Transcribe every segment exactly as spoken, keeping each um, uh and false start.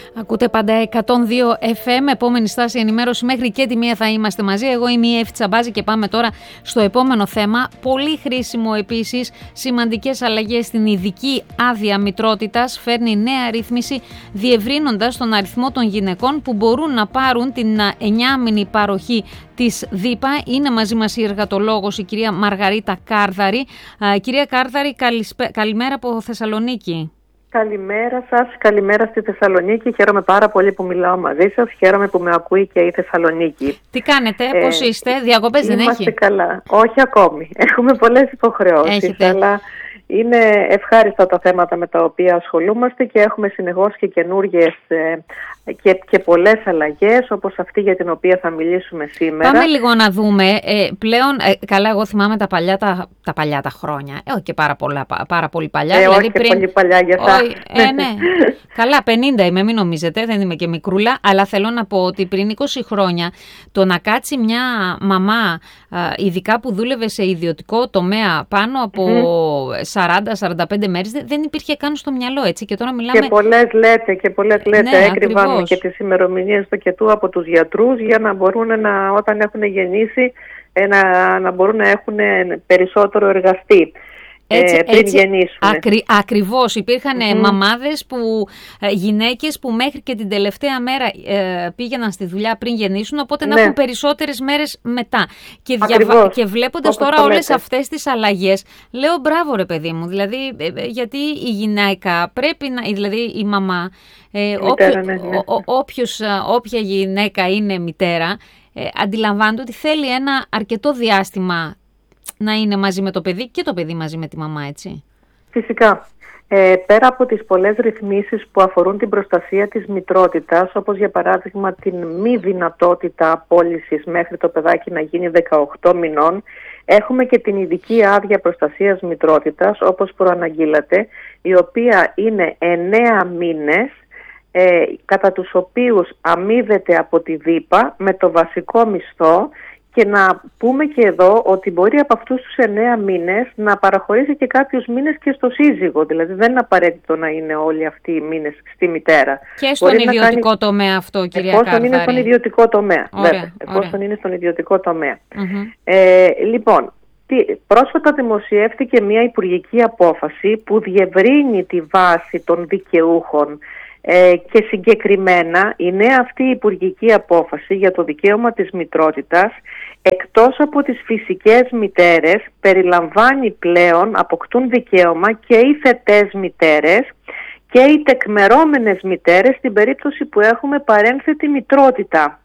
Ακούτε πάντα εκατόν δύο εφ εμ, επόμενη στάση ενημέρωση μέχρι και τη μία θα είμαστε μαζί. Εγώ είμαι η Εύη Τσαμπάζη και πάμε τώρα στο επόμενο θέμα. Πολύ χρήσιμο επίσης, σημαντικές αλλαγές στην ειδική άδεια μητρότητας. Φέρνει νέα ρύθμιση διευρύνοντας τον αριθμό των γυναικών που μπορούν να πάρουν την εννιάμηνη παροχή της ΔΥΠΑ. Είναι μαζί μας η εργατολόγος, η κυρία Μαργαρίτα Κάρδαρη. Κυρία Κάρδαρη, καλημέρα από Θεσσαλονίκη. Καλημέρα σας, καλημέρα στη Θεσσαλονίκη. Χαίρομαι πάρα πολύ που μιλάω μαζί σας. Χαίρομαι που με ακούει και η Θεσσαλονίκη. Τι κάνετε, ε, πώς είστε, διακοπές δεν έχει? Είμαστε καλά. Όχι ακόμη. Έχουμε πολλές υποχρεώσεις. Έχετε. Αλλά είναι ευχάριστα τα θέματα με τα οποία ασχολούμαστε και έχουμε συνεχώς και καινούργιες ε, και, και πολλές αλλαγές, όπως αυτή για την οποία θα μιλήσουμε σήμερα. Πάμε λίγο να δούμε. Ε, πλέον, ε, καλά, εγώ θυμάμαι τα παλιά τα, τα, παλιά τα χρόνια. Ε, όχι και πάρα, πολλά, πάρα πολύ παλιά. Ε, δηλαδή όχι πριν... και πολύ παλιά για τα... Ε, ναι. Καλά, πενήντα είμαι, μην νομίζετε, δεν είμαι και μικρούλα, αλλά θέλω να πω ότι πριν είκοσι χρόνια το να κάτσει μια μαμά, ειδικά που δούλευε σε ιδιωτικό τομέα, πάνω από mm-hmm. σαράντα με σαράντα πέντε μέρες, δεν υπήρχε καν στο μυαλό, έτσι. Και τώρα μιλάμε... Και πολλές λέτε, και πολλές λέτε, ναι, έκρυβαν και τις ημερομηνίες του κετού από τους γιατρούς για να μπορούν να, όταν έχουν γεννήσει, να, να μπορούν να έχουν περισσότερο εργαστεί. Έτσι, ε, πριν έτσι, γεννήσουν. Ακρι, ακριβώς. Υπήρχαν mm-hmm. μαμάδες, που, ε, γυναίκες που μέχρι και την τελευταία μέρα ε, πήγαιναν στη δουλειά πριν γεννήσουν, οπότε ναι. να έχουν περισσότερες μέρες μετά. Και, διαβα... και βλέποντας όπως τώρα όλες αυτές τις αλλαγές, λέω μπράβο ρε παιδί μου, δηλαδή ε, ε, γιατί η γυναίκα πρέπει να, δηλαδή η μαμά, ε, μητέρα, όποιο, ναι, ναι. Ό, ό, όποιος, όποια γυναίκα είναι μητέρα, ε, αντιλαμβάνεται ότι θέλει ένα αρκετό διάστημα να είναι μαζί με το παιδί και το παιδί μαζί με τη μαμά, έτσι. Φυσικά. Ε, πέρα από τις πολλές ρυθμίσεις που αφορούν την προστασία της μητρότητας, όπως για παράδειγμα την μη δυνατότητα απόλυσης μέχρι το παιδάκι να γίνει δεκαοκτώ μηνών, έχουμε και την ειδική άδεια προστασίας μητρότητας, όπως προαναγγείλατε, η οποία είναι εννέα μήνες, ε, κατά τους οποίους αμείβεται από τη ΔΥΠΑ με το βασικό μισθό. Και να πούμε και εδώ ότι μπορεί από αυτούς τους εννέα μήνες να παραχωρήσει και κάποιους μήνες και στο σύζυγο. Δηλαδή δεν είναι απαραίτητο να είναι όλοι αυτοί οι μήνες στη μητέρα. Και στον μπορεί ιδιωτικό κάνει... τομέα αυτό, κυρία Κάρδαρη. Εφόσον είναι στον ιδιωτικό τομέα. Ωραία, βέβαια, εφόσον ωραία. είναι στον ιδιωτικό τομέα. Mm-hmm. Ε, λοιπόν, τι, πρόσφατα δημοσιεύτηκε μια υπουργική απόφαση που διευρύνει τη βάση των δικαιούχων. Ε, και συγκεκριμένα η νέα αυτή η υπουργική απόφαση για το δικαίωμα της μητρότητας, εκτός από τις φυσικές μητέρες, περιλαμβάνει πλέον, αποκτούν δικαίωμα και οι θετές μητέρες και οι τεκμερώμενες μητέρες στην περίπτωση που έχουμε παρένθετη μητρότητα.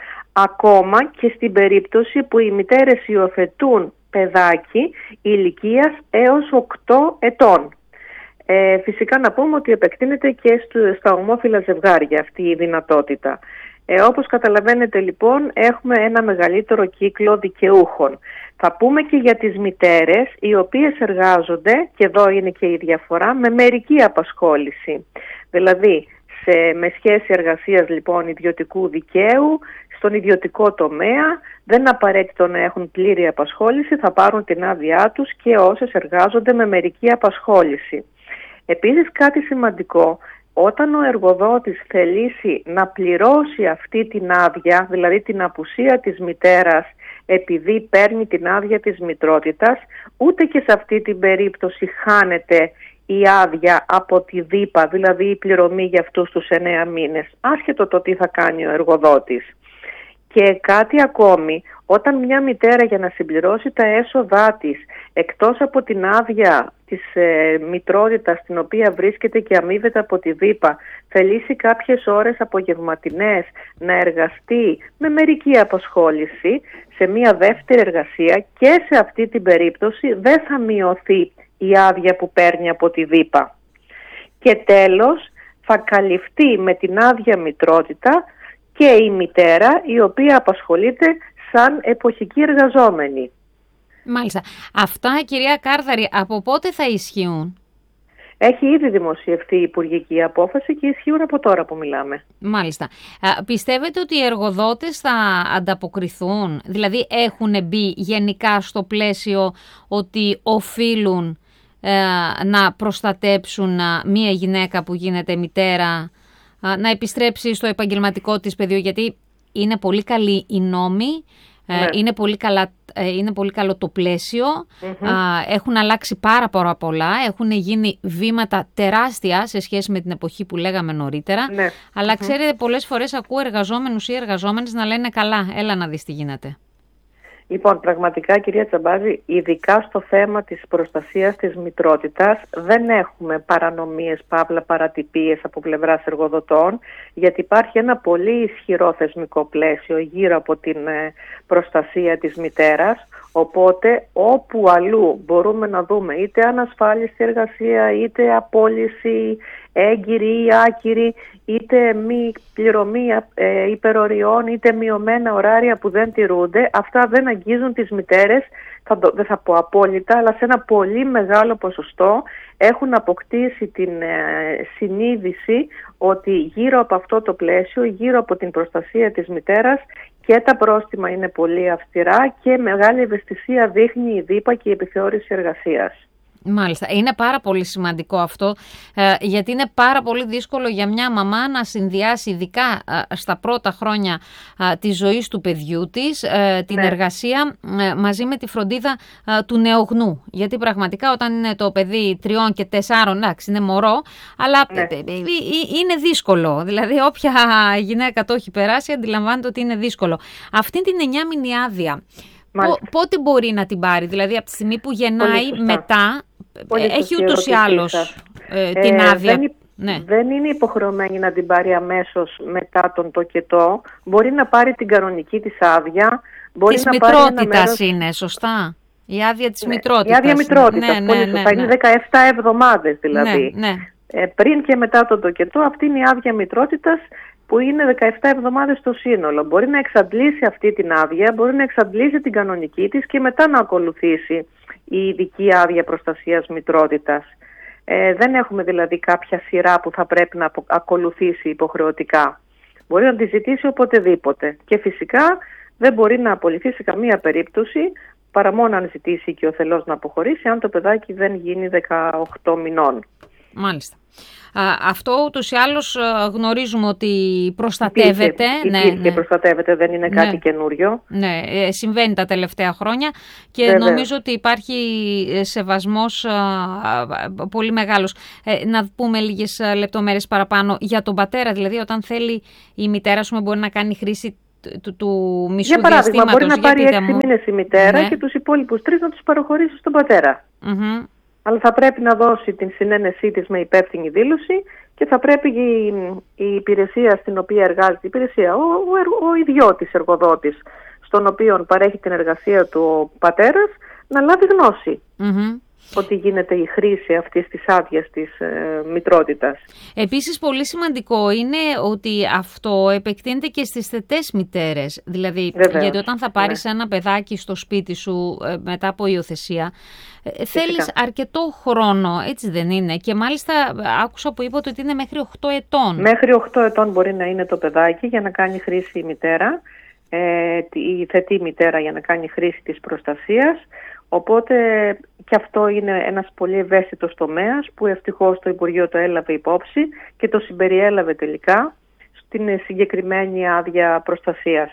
Ακόμα και στην περίπτωση που οι μητέρες υιοθετούν παιδάκι ηλικίας έως οκτώ ετών. Ε, φυσικά να πούμε ότι επεκτείνεται και στα ομόφυλα ζευγάρια αυτή η δυνατότητα. Ε, όπως καταλαβαίνετε λοιπόν έχουμε ένα μεγαλύτερο κύκλο δικαιούχων. Θα πούμε και για τις μητέρες οι οποίες εργάζονται, και εδώ είναι και η διαφορά, με μερική απασχόληση. Δηλαδή σε, με σχέση εργασίας λοιπόν ιδιωτικού δικαίου, στον ιδιωτικό τομέα, δεν είναι απαραίτητο να έχουν πλήρη απασχόληση, θα πάρουν την άδειά τους και όσες εργάζονται με μερική απασχόληση. Επίσης κάτι σημαντικό, όταν ο εργοδότης θελήσει να πληρώσει αυτή την άδεια, δηλαδή την απουσία της μητέρας επειδή παίρνει την άδεια της μητρότητας, ούτε και σε αυτή την περίπτωση χάνεται η άδεια από τη ΔΥΠΑ, δηλαδή η πληρωμή για αυτούς τους εννέα μήνες, άσχετο το τι θα κάνει ο εργοδότης. Και κάτι ακόμη, όταν μια μητέρα για να συμπληρώσει τα έσοδά της, εκτός από την άδεια της ε, μητρότητας στην οποία βρίσκεται και αμείβεται από τη ΔΥΠΑ, θελήσει κάποιες ώρες απογευματινές να εργαστεί με μερική απασχόληση σε μια δεύτερη εργασία, και σε αυτή την περίπτωση δεν θα μειωθεί η άδεια που παίρνει από τη ΔΥΠΑ. Και τέλος, θα καλυφθεί με την άδεια μητρότητα και η μητέρα η οποία απασχολείται σαν εποχική εργαζόμενη. Μάλιστα. Αυτά, κυρία Κάρδαρη, από πότε θα ισχύουν? Έχει ήδη δημοσιευθεί η υπουργική απόφαση και ισχύουν από τώρα που μιλάμε. Μάλιστα. Α, πιστεύετε ότι οι εργοδότες θα ανταποκριθούν, δηλαδή έχουν μπει γενικά στο πλαίσιο ότι οφείλουν ε, να προστατέψουν μία γυναίκα που γίνεται μητέρα να επιστρέψει στο επαγγελματικό της πεδίο, γιατί είναι πολύ καλή η νόμη. Ναι. Είναι, πολύ καλά, είναι πολύ καλό το πλαίσιο, mm-hmm. έχουν αλλάξει πάρα πάρα πολλά, έχουν γίνει βήματα τεράστια σε σχέση με την εποχή που λέγαμε νωρίτερα, ναι. αλλά mm-hmm. ξέρετε, πολλές φορές ακούω εργαζόμενους ή εργαζόμενες να λένε καλά, έλα να δεις τι γίνεται. Λοιπόν, πραγματικά κυρία Τσαμπάζη, ειδικά στο θέμα της προστασίας της μητρότητας δεν έχουμε παρανομίες, παύλα παρατυπίες από πλευράς εργοδοτών, γιατί υπάρχει ένα πολύ ισχυρό θεσμικό πλαίσιο γύρω από την προστασία της μητέρας, οπότε όπου αλλού μπορούμε να δούμε είτε ανασφάλιστη εργασία, είτε απόλυση έγκυρη ή άκυρη, είτε μη πληρωμή ε, υπεροριών, είτε μειωμένα ωράρια που δεν τηρούνται, αυτά δεν αγγίζουν τις μητέρες, θα το, δεν θα πω απόλυτα, αλλά σε ένα πολύ μεγάλο ποσοστό έχουν αποκτήσει την ε, συνείδηση ότι γύρω από αυτό το πλαίσιο, γύρω από την προστασία της μητέρας, και τα πρόστιμα είναι πολύ αυστηρά και μεγάλη ευαισθησία δείχνει η ΔΥΠΑ και η επιθεώρηση εργασίας. Μάλιστα. Είναι πάρα πολύ σημαντικό αυτό, ε, γιατί είναι πάρα πολύ δύσκολο για μια μαμά να συνδυάσει, ειδικά ε, στα πρώτα χρόνια ε, της ζωής του παιδιού της, ε, την ναι. εργασία ε, μαζί με τη φροντίδα ε, του νεογνού. Γιατί πραγματικά όταν είναι το παιδί τριών και τεσσάρων, εντάξει, είναι μωρό, αλλά ναι. ε, ε, ε, είναι δύσκολο. Δηλαδή, όποια γυναίκα το έχει περάσει, αντιλαμβάνεται ότι είναι δύσκολο. Αυτή την εννιάμηνη άδεια, Π- πότε μπορεί να την πάρει, δηλαδή από τη στιγμή που γεννάει μετά, πολύ έχει ούτως ή άλλως ε, την ε, άδεια. Δεν, ναι. δεν είναι υποχρεωμένη να την πάρει αμέσως μετά τον τοκετό, μπορεί να πάρει την κανονική της άδεια. Μπορεί της να μητρότητας μέρος... είναι, σωστά. Η άδεια της ναι, μητρότητας. Η άδεια μητρότητας, ναι, πολύ ναι, σωστά, ναι, ναι. είναι δεκαεπτά εβδομάδες δηλαδή. Ναι, ναι. Ε, πριν και μετά τον τοκετό, αυτή είναι η άδεια μητρότητας, που είναι δεκαεπτά εβδομάδες στο σύνολο. Μπορεί να εξαντλήσει αυτή την άδεια, μπορεί να εξαντλήσει την κανονική της και μετά να ακολουθήσει η ειδική άδεια προστασίας μητρότητας. Ε, δεν έχουμε δηλαδή κάποια σειρά που θα πρέπει να ακολουθήσει υποχρεωτικά. Μπορεί να τη ζητήσει οποτεδήποτε. Και φυσικά δεν μπορεί να απολυθεί σε καμία περίπτωση, παρά μόνο αν ζητήσει και ο θελός να αποχωρήσει, αν το παιδάκι δεν γίνει δεκαοκτώ μηνών. Μάλιστα. Α, αυτό ούτως ή άλλως γνωρίζουμε ότι προστατεύεται. Υπήρχε, ναι, υπήρχε ναι. προστατεύεται, δεν είναι κάτι ναι. καινούριο. Ναι, συμβαίνει τα τελευταία χρόνια και Βέβαια. νομίζω ότι υπάρχει σεβασμός α, α, πολύ μεγάλος. Ε, να πούμε λίγες λεπτομέρειες παραπάνω για τον πατέρα, δηλαδή όταν θέλει η μητέρα σου μπορεί να κάνει χρήση του, του μισού για παράδειγμα, μπορεί να πάρει έξι μου... μήνες η μητέρα ναι. και τους υπόλοιπους τρεις να τους παραχωρήσει στον πατέρα. Mm-hmm. Αλλά θα πρέπει να δώσει την συνένεσή της με υπεύθυνη δήλωση και θα πρέπει η, η υπηρεσία στην οποία εργάζεται, η υπηρεσία, ο, ο, ο ιδιώτης εργοδότης, στον οποίο παρέχει την εργασία του ο πατέρας, να λάβει γνώση. Mm-hmm. Ότι γίνεται η χρήση αυτής της άδειας της ε, μητρότητας. Επίσης πολύ σημαντικό είναι ότι αυτό επεκτείνεται και στις θετές μητέρες. Δηλαδή, Βεβαίως, γιατί όταν θα πάρεις ναι. ένα παιδάκι στο σπίτι σου ε, μετά από υιοθεσία, ε, θέλεις αρκετό χρόνο, έτσι δεν είναι? Και μάλιστα άκουσα που είπατε ότι είναι μέχρι οκτώ ετών. Μέχρι οκτώ ετών μπορεί να είναι το παιδάκι για να κάνει χρήση η μητέρα, ε, η θετή μητέρα για να κάνει χρήση της προστασίας. Οπότε και αυτό είναι ένας πολύ ευαίσθητος τομέας που ευτυχώς το Υπουργείο το έλαβε υπόψη και το συμπεριέλαβε τελικά στην συγκεκριμένη άδεια προστασίας.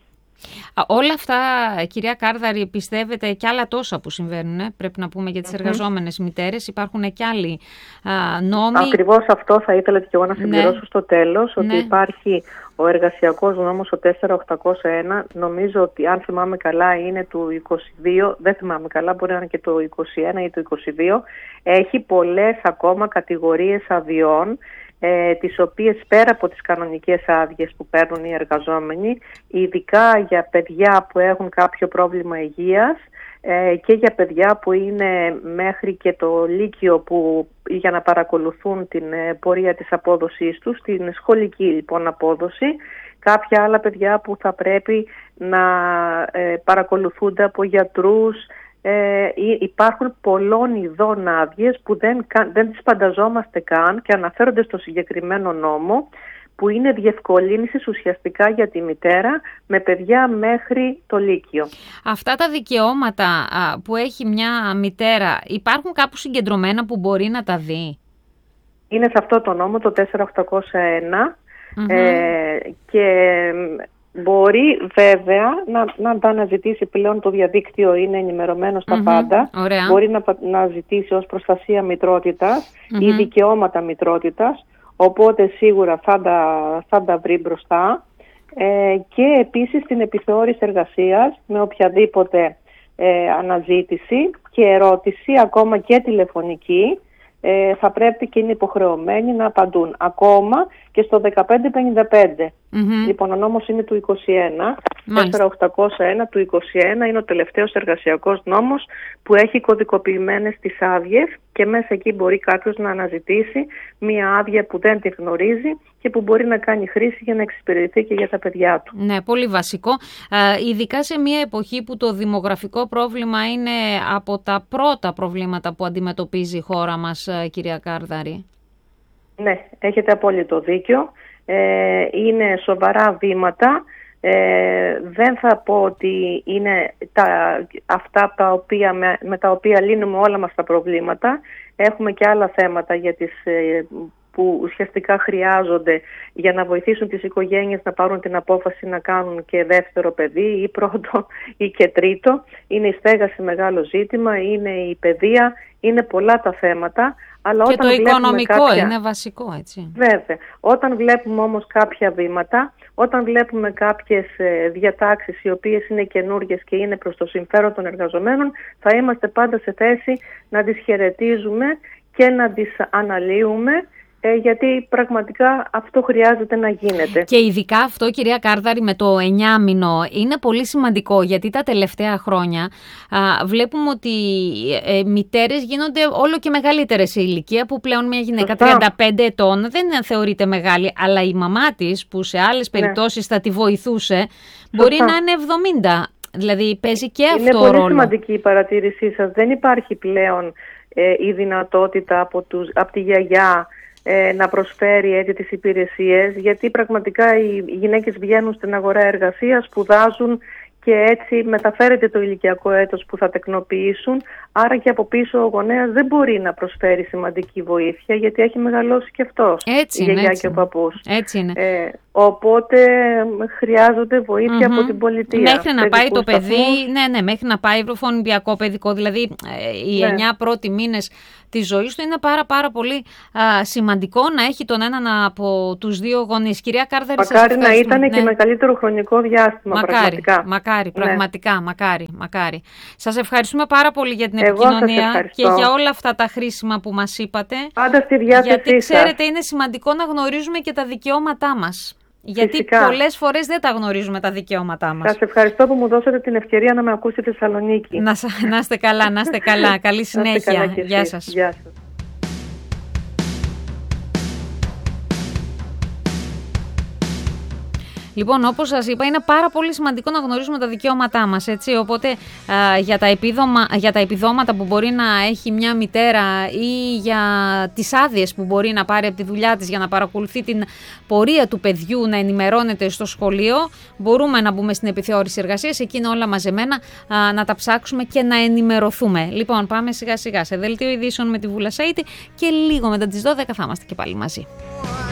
Όλα αυτά, κυρία Κάρδαρη, πιστεύετε και άλλα τόσα που συμβαίνουν, ε? πρέπει να πούμε για τις mm-hmm. εργαζόμενες μητέρες, υπάρχουν και άλλοι α, νόμοι. Ακριβώς αυτό θα ήθελα και εγώ να συμπληρώσω ναι. στο τέλος, ότι ναι. υπάρχει ο εργασιακός νόμος, ο τέσσερα οκτακόσια ένα, νομίζω ότι αν θυμάμαι καλά είναι του είκοσι δύο, δεν θυμάμαι καλά, μπορεί να είναι και το είκοσι ένα ή το είκοσι δύο, έχει πολλές ακόμα κατηγορίες αδειών, Ε, τις οποίες πέρα από τις κανονικές άδειες που παίρνουν οι εργαζόμενοι, ειδικά για παιδιά που έχουν κάποιο πρόβλημα υγείας ε, και για παιδιά που είναι μέχρι και το λύκειο που, για να παρακολουθούν την ε, πορεία της απόδοσής τους, την σχολική λοιπόν απόδοση, κάποια άλλα παιδιά που θα πρέπει να ε, παρακολουθούνται από γιατρούς. Ε, υπάρχουν πολλών ειδών άδειες που δεν, δεν τις φανταζόμαστε καν και αναφέρονται στο συγκεκριμένο νόμο, που είναι διευκολύνσεις ουσιαστικά για τη μητέρα με παιδιά μέχρι το λύκειο. Αυτά τα δικαιώματα α, που έχει μια μητέρα υπάρχουν κάπου συγκεντρωμένα που μπορεί να τα δει? είναι σε αυτό το νόμο, το τέσσερα χιλιάδες οκτακόσια ένα, mm-hmm. ε, και μπορεί βέβαια να, να τα αναζητήσει πλέον, το διαδίκτυο είναι ενημερωμένο στα mm-hmm. πάντα. Ωραία. Μπορεί να, να ζητήσει ως προστασία μητρότητας mm-hmm. ή δικαιώματα μητρότητας, οπότε σίγουρα θα τα, θα τα βρει μπροστά. Ε, και επίσης την επιθεώρηση εργασίας με οποιαδήποτε ε, αναζήτηση και ερώτηση, ακόμα και τηλεφωνική, ε, θα πρέπει και είναι υποχρεωμένοι να απαντούν. Ακόμα και στο δεκαπέντε πενήντα πέντε. Mm-hmm. Λοιπόν, ο νόμος είναι του είκοσι ένα, τέσσερα χιλιάδες οκτακόσια ένα του είκοσι ένα, είναι ο τελευταίος εργασιακός νόμος που έχει κωδικοποιημένες τις άδειες και μέσα εκεί μπορεί κάποιος να αναζητήσει μία άδεια που δεν τη γνωρίζει και που μπορεί να κάνει χρήση για να εξυπηρετηθεί και για τα παιδιά του. Ναι, πολύ βασικό. Ε, ειδικά σε μια εποχή που το δημογραφικό πρόβλημα είναι από τα πρώτα προβλήματα που αντιμετωπίζει η χώρα μας, κυρία Κάρδαρη. Ναι, έχετε απόλυτο δίκιο. Ε, είναι σοβαρά βήματα. Ε, δεν θα πω ότι είναι τα, αυτά τα οποία, με, με τα οποία λύνουμε όλα μας τα προβλήματα. Έχουμε και άλλα θέματα για τις, ε, που ουσιαστικά χρειάζονται για να βοηθήσουν τις οικογένειες να πάρουν την απόφαση να κάνουν και δεύτερο παιδί ή πρώτο ή και τρίτο. Είναι η στέγαση μεγάλο ζήτημα, είναι η παιδεία, είναι πολλά τα θέματα. Αλλά και όταν το οικονομικό κάποια... είναι βασικό, έτσι. Βέβαια. Όταν βλέπουμε όμως κάποια βήματα, όταν βλέπουμε κάποιες διατάξεις οι οποίες είναι καινούργιες και είναι προς το συμφέρον των εργαζομένων, θα είμαστε πάντα σε θέση να τις χαιρετίζουμε και να τις αναλύουμε, ε, γιατί πραγματικά αυτό χρειάζεται να γίνεται. Και ειδικά αυτό, κυρία Κάρδαρη, με το εννιάμηνο είναι πολύ σημαντικό, γιατί τα τελευταία χρόνια α, βλέπουμε ότι ε, μητέρες γίνονται όλο και μεγαλύτερες σε ηλικία, που πλέον μια γυναίκα Σωστά. τριάντα πέντε ετών δεν θεωρείται μεγάλη, αλλά η μαμά της, που σε άλλες περιπτώσεις ναι. θα τη βοηθούσε, Σωστά. μπορεί να είναι εβδομήντα. Δηλαδή παίζει και αυτό είναι ρόλο. Είναι πολύ σημαντική η παρατήρησή σας. Δεν υπάρχει πλέον ε, η δυνατότητα από, τους, από τη γιαγιά να προσφέρει έτσι τις υπηρεσίες, γιατί πραγματικά οι γυναίκες βγαίνουν στην αγορά εργασίας, σπουδάζουν και έτσι μεταφέρεται το ηλικιακό έτος που θα τεκνοποιήσουν, άρα και από πίσω ο γονέας δεν μπορεί να προσφέρει σημαντική βοήθεια, γιατί έχει μεγαλώσει και αυτός, έτσι η γιαγιά έτσι. και ο παππούς. Έτσι είναι. Ε, οπότε χρειάζονται βοήθεια mm-hmm. από την πολιτεία. Μέχρι να πάει το παιδί, σταθμούς. ναι, ναι, μέχρι να πάει βροφονιπιακό παιδικό, δηλαδή ε, οι ναι. εννιά πρώτοι μήνες της ζωής του είναι πάρα πάρα πολύ α, σημαντικό να έχει τον έναν από τους δύο γονείς. Κυρία Κάρδαρη, μακάρι να ήταν ναι. και μεγαλύτερο χρονικό διάστημα, μακάρι, πραγματικά. Μακάρι, ναι. πραγματικά, μακάρι, μακάρι. Σας ευχαριστούμε πάρα πολύ για την επικοινωνία και για όλα αυτά τα χρήσιμα που μας είπατε. Πάντα στη διάθεσή γιατί σας. ξέρετε, είναι σημαντικό να γνωρίζουμε και τα δικαιώματά μας. Γιατί Φυσικά. πολλές φορές δεν τα γνωρίζουμε τα δικαιώματά μας. Σας ευχαριστώ που μου δώσατε την ευκαιρία να με ακούσετε στη Θεσσαλονίκη. Να, να είστε καλά, να είστε καλά. Καλή συνέχεια. Καλά Γεια σας. Γεια σας. Λοιπόν, όπως σας είπα, είναι πάρα πολύ σημαντικό να γνωρίζουμε τα δικαιώματά μας, έτσι, οπότε α, για, τα επίδομα, για τα επιδόματα που μπορεί να έχει μια μητέρα ή για τις άδειες που μπορεί να πάρει από τη δουλειά της για να παρακολουθεί την πορεία του παιδιού, να ενημερώνεται στο σχολείο, μπορούμε να μπούμε στην επιθεώρηση εργασίας, εκεί είναι όλα μαζεμένα, α, να τα ψάξουμε και να ενημερωθούμε. Λοιπόν, πάμε σιγά σιγά σε δελτίο ειδήσεων με τη Βούλα Σαΐτη και λίγο μετά τις δώδεκα θα είμαστε και πάλι μαζί.